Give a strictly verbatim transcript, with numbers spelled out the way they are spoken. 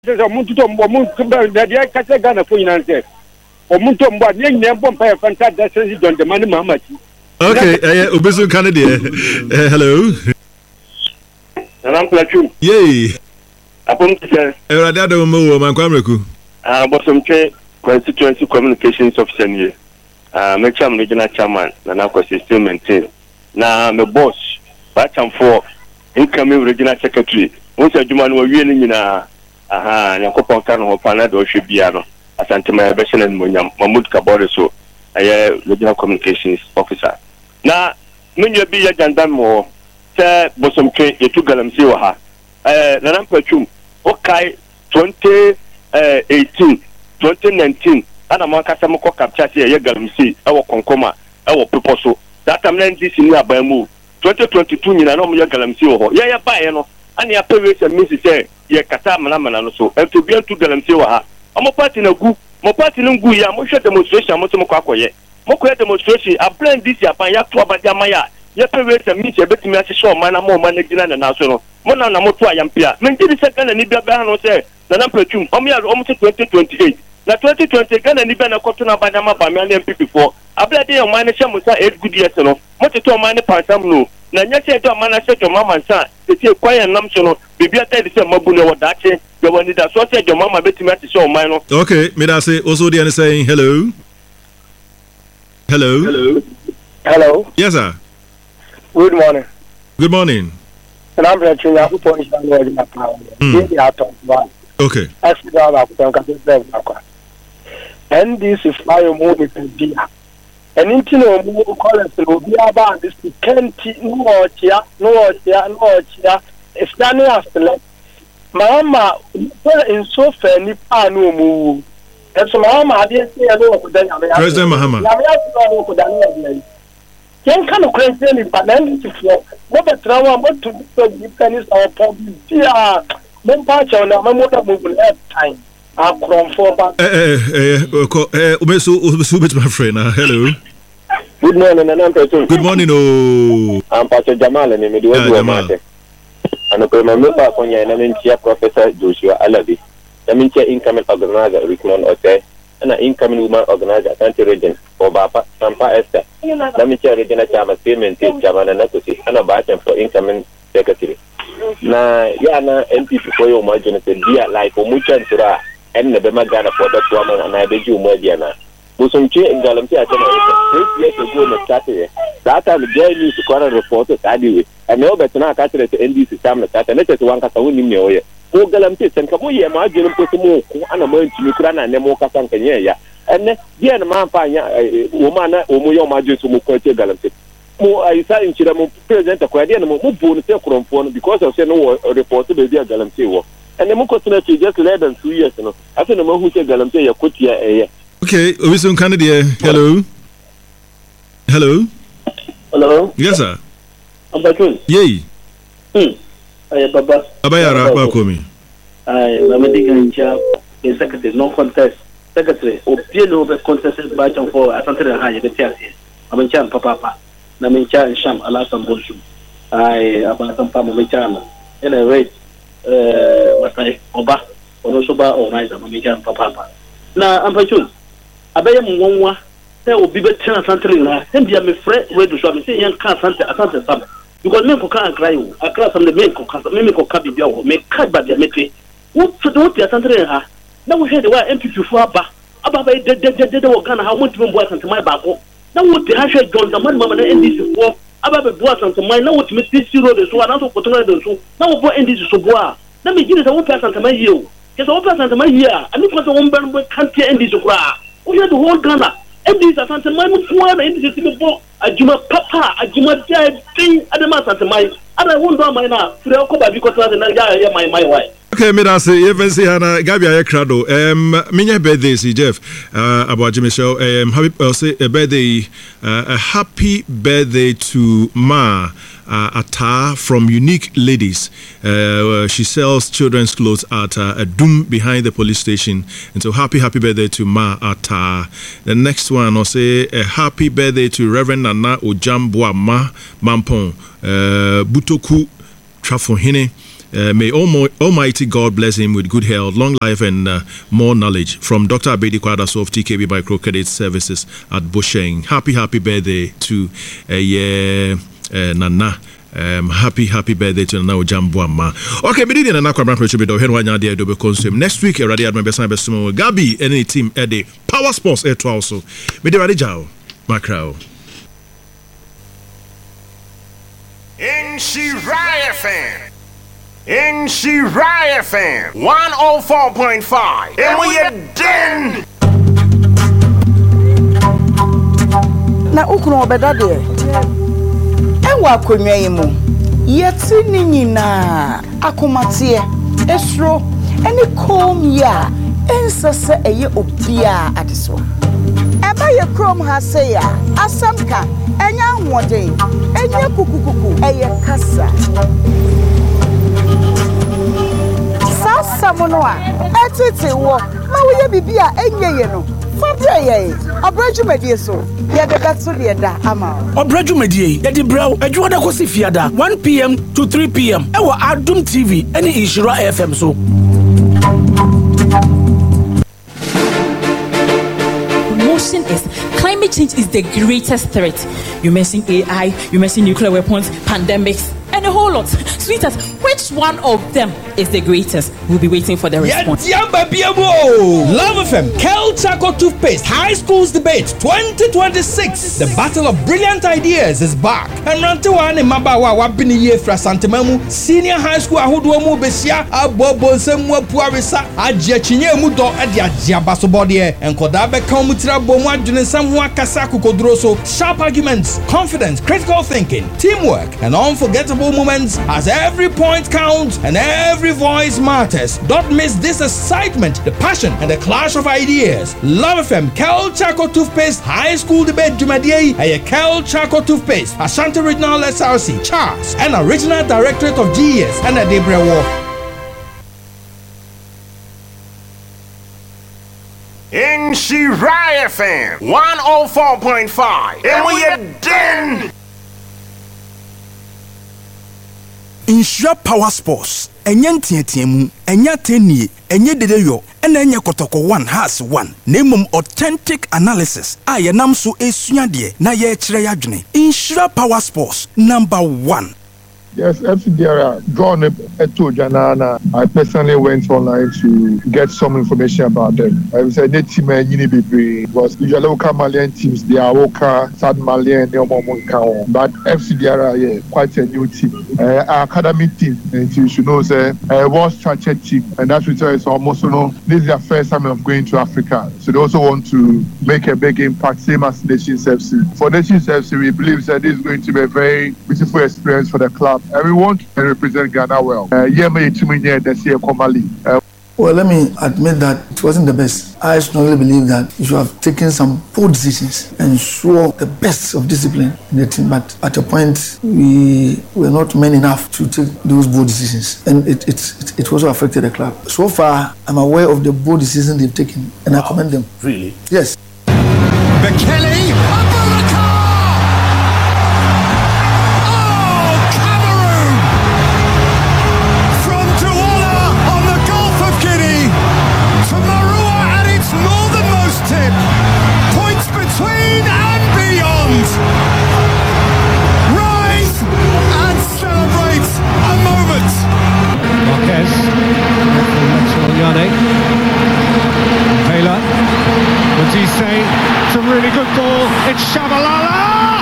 sɛ ɔmuntu tɔ mbɔ ɔmuntu bɛ deɛ kasa Ghana fo nyinaa sɛ ɔmuntu mbɔ ne nyinaa mbɔ mpa yɛ fanta da sɛ John de mane mama ti. Okay, eh obeso kan de. Hello. Salam plachu. Yay. Apom sɛ. Ewrade adam mo wo man kwamreku. Ah, bosomtwe constituency communications officer nie. Ah, me cham regional chairman na na ko system maintain. Na me boss ba cham for incoming regional secretary. Wo sɛ adwuma no wie ne nyinaa. Aha, nyakopon kan ho pa na do hwe bia no. Asante ma be hye mo nyam Mahmoud Kabore so. Aye regional communications officer. Na menye bi ya jandan mo sɛ bosomtwe yetu galamsi wa ha. Eh na na mpatwum okay twenty eighteen twenty nineteen ana man kasa mo ko capture se ye galamsi e wo konkoma e wo pepo so that time N D C ni aban mu twenty twenty-two nyina na mo ye galamsi wo ho ye ye bae no ana ya pewe se misi se ye kata mana mana no so e to bian tu galamsi wa ha amo party na gu mo party no gu ya mo hwe demonstration mo to mo kwakoye mo ko demonstration a plan D C aban ya to abaja maya ye pewe se misi e betimi ase show man na mo man na gina na so no mo na na mo to ayampia men di se kana ni bia ba no se na na mpatwum omo ya omo twenty twenty-eight na twenty twenty Ghana ni bia na koto na badama ba me na M P P four abla de man na hye musa eight good years no mo te to man ne pansam no na nya se to man na se to mama nsa te te kwayan nam so no bibia te de se mabu ne wodache de woni da so se de mama betimi ate se o man no. Okay, me da say also the and saying hello. Hello. Hello. Hello. Yes sir. Good morning. Good morning. And I'm going to tell you what is going on. Okay. Actually, I'm going to tell you and this is why you move it to be. And into no more colors will be about this. Can't no chia, no chia, no chia. It's done after Mama in so fair nipa no move. And so Mama didn't say I know President Mahama. Ken kan no kwese ni banan tifo mo betra wa mo to be penis our problem dia mo pa cha na mo da mo bul time akron for ba eh eh eh obeso obeso bet my friend. Hello. Good morning and I'm Peter. Good morning oh. I'm Pastor Jamal and me do do mate. Ano ko me pa ko nya na men tia Professor Joshua Alabi. Na men tia incoming organizer Rickman Ote. Na incoming woman organizer Atlantic region for Bapa Sampa Esther. Na me tia regional chairman payment chairman na kusi. Ana ba for incoming secretary. Na ya na M P P for your margin say dia like o muchan tura en na be magana for that woman na be ju mo dia na. Busumchi ngalamti atana ita. Yes to go na start here. That time the news to corner report that way. And no better na ka tire to N D C sam na start na te wan ka sa woni me oye. Ko galamti sen ka boye ma adwene ko mo ko ana ma ntimi kura na ne mo ka san kanye ya enne dia na ma fa nya wo ma na wo mo yo ma adwene so mo ko te galamti mo aisa nchira mo president ko dia na mo mo bo no te kromfo no because of say no report be dia galamti wo enne mo ko tuna to just less than two years no aso na mo hu te galamti ya kotia eye. Okay, obiso kan de. Hello. Hello. Hello. Yes sir. Abakun. Yay. Hmm. Ay baba. Abayara ba ko mi. Ay na medical incha the secretary no contest secretary o pielo be contest ba chan for asante na haje be tiasi. Abancha papa papa. Na mencha sham ala samboshu. Ay abasan pa mo mencha na. Ene rate eh wasai oba ono so ba organizer mo mencha papa papa. Na ampachun abaye mwonwa se obi be tena asante na. Hembia me frɛ we do so me se yan ka asante asante sam. Because men ko kan cry o akra some the men ko kan men ko ka bibia o me ka ba bia mete wo wo tia santre ha na wo hede wa M P P fu aba aba ba de de de de wo Ghana ha mo timi bo asante mai ba ko na wo ti ha hwe John Dramani mama na N D C fo aba be bo asante mai na wo timi T C road so na so ko tona de so na wo bo N D C so bo a na me gire sa wo pa asante mai yi o ke so wo pa asante mai yi a ani ko so wo mban bo kan tie N D C kura wo hede whole Ghana M D C asante mai mo fu na N D C timi bo ajuma papa ajuma dai tin adama sante mai ada wondo mai na fure ko ba bi ko twa na ya ya mai mai wai. Okay, me da say even see hana Gabia ya krado um minya birthday si Jeff uh about Jimmy show um happy uh, say a birthday uh, a happy birthday to Ma uh, Ata from Unique Ladies. Uh, she sells children's clothes at uh, a Doom behind the police station. And so happy, happy birthday to Ma Ata. The next one, I'll say a happy birthday to Reverend Nana Ojambwa Ma Mampon, uh, Butoku Trafohine. Uh, may Almo- Almighty God bless him with good health, long life, and uh, more knowledge. From Doctor Abedi Kwadaso of T K B Microcredit Services at Busheng. Happy, happy birthday to uh, yeah, uh, Nana. Um, happy, happy birthday to Nana Ojamboama. Okay, me didn't know Kwabran Prochibido. Henwanya dia do be consume next week. Already at my best time, best Gabi any team at the Power Sports at also. Me de ready jao, macro. In Shirai F M. In Shirai F M. one oh four point five. And we are den. Na ukunu obeda de. Ewa konwa yimu. Yeti ni nyina akomatie esro eni kom ya ensese eye obia adeso. Eba ye krom ha se ya asamka enya hoden enya kukukuku eye kasa. Sasa mono a etete wo ma wo ye bibia enye ye no. Fabre ye abraju medie so ye de betso de da ama. Abraju medie ye di braw adwo da kosi fiada one p.m. to three p.m. e wo Adum T V ene Inshira F M so. Motion is climate change is the greatest threat. You mentioned A I, you mentioned nuclear weapons, pandemics, and a whole lot. Sweetheart, which one of them is the greatest? We'll be waiting for the response. Yeah, yeah, Love F M, Kel Chaco Toothpaste, High Schools Debate twenty twenty-six. The Battle of Brilliant Ideas is back. And Rantewan and Mabawa Wabini Yefra Santamamu, Senior High School Ahuduamu Besia, Abobo Semwa Puarisa, Ajachinye Mudo, Adia Jabasobodie, and Kodabe Kamutra Bomwa Junesamwa Kasaku Kodroso, sharp arguments, confidence, critical thinking, teamwork, and unforgettable moments as every point counts and every voice matters. Don't miss this excitement, the passion, and the clash of ideas. Love F M, Kel Chaco Toothpaste, High School Debate Jumadiye, and Kel Chaco Toothpaste, Ashanti Regional S R C, Charles, and Original Directorate of G E S, and a Debra War. In Shirai F M, one oh four point five. And we are den. Inshira Power Sports. Enye ntietiemu, enye tenie, enye dedeyo, ena enye kotoko one has one. Nemum authentic analysis. Aye namso esunyadie na ye chire yadwene. Inshira Power Sports number one. Yes, F C D R drawn to Janana. I personally went online to get some information about them. I said the team was usually local Malian teams, they are local South Malian, but F C D R yeah, quite a new team. Uh, our academy team, and you should know, say, uh, was structured team, and that's what is almost you know this is their first time of going to Africa, so they also want to make a big impact, same as Nations F C. For Nations F C, we believe that this is going to be a very beautiful experience for the club. And we want to represent Ghana well. Uh, well, let me admit that it wasn't the best. I strongly believe that you should have taken some bold decisions and show the best of discipline in the team. But at a point, we were not men enough to take those bold decisions. And it, it, it, it also affected the club. So far, I'm aware of the bold decisions they've taken, and wow. I commend them. Really? Yes. Bekele! Points between and beyond. Rise and celebrate a moment. Marquez, Yane. Taylor. What's he say? It's a really good ball. It's Shabalala.